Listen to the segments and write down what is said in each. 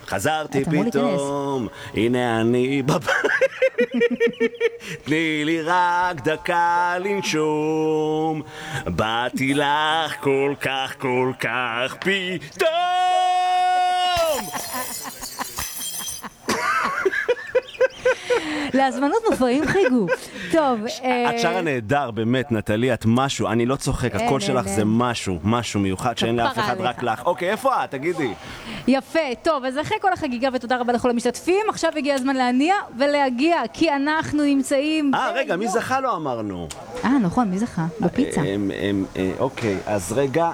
חזרתי אתה אמור פתאום, הנה אני בבית. תני לי רק דקה לנשום, באתי לך כל כך כל כך פתאום. להזמנות מופעים חיגו. טוב. את שרה נהדר, באמת, נטלי, את משהו, אני לא צוחק, הקול שלך זה משהו מיוחד שאין לאף אחד, רק לך. אוקיי, איפה את? תגידי. יפה, טוב, אז אחרי כל החגיגה ותודה רבה לכל המשתתפים, עכשיו הגיע הזמן להניע ולהגיע, כי אנחנו נמצאים... רגע, מי זכה לא אמרנו. נכון, מי זכה? בפיצה. אוקיי, אז רגע,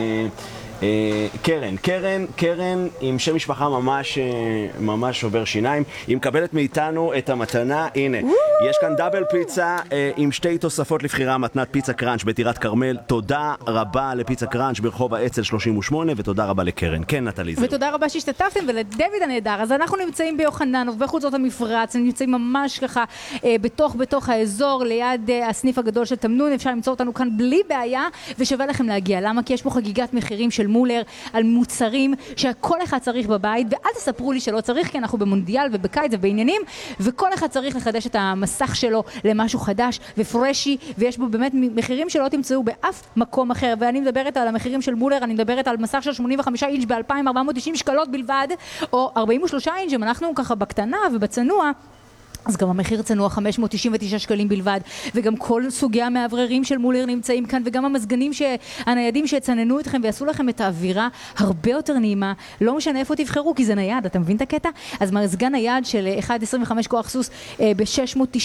קרן עם שם משפחה ממש שובר שיניים, היא מקבלת מאיתנו את המתנה. הנה, יש כאן דאבל פיצה עם 2 תוספות לבחירה, מתנת פיצה קראנץ' בטירת כרמל. תודה רבה לפיצה קראנץ' ברחוב האצ"ל 38, ותודה רבה לקרן. כן, נטלי, זהו. ותודה רבה שהשתתפתם, ולדויד הנהדר. אז אנחנו נמצאים ביוחננוף, בחוצות המפרץ, נמצאים ממש ככה בתוך האזור, ליד הסניף הגדול של תמנון. אפשר למצוא אותנו כאן בלי בעיה, ושווה לכם להגיע. למה? כי יש פה חגיגת מחירים של מולר על מוצרים שכל אחד צריך בבית, ואל תספרו לי שלא צריך, כי אנחנו במונדיאל ובקיץ ובעניינים, וכל אחד צריך לחדש את המסך שלו למשהו חדש ופרשי, ויש בו באמת מחירים שלא תמצאו באף מקום אחר. ואני מדברת על המחירים של מולר, אני מדברת על מסך של 85 אינץ' ב-2,490 שקלות בלבד, או 43 אינץ', אם אנחנו ככה בקטנה ובצנוע, אז גם המחיר צנוע 599 שקלים בלבד, וגם כל סוגי המאווררים של מולר נמצאים כאן, וגם המזגנים הניידים שיצננו אתכם ויעשו לכם את האווירה הרבה יותר נעימה. לא משנה איפה תבחרו, כי זה נייד, אתה מבין את הקטע? אז מזגן נייד של 1.25 כוח סוס ב-690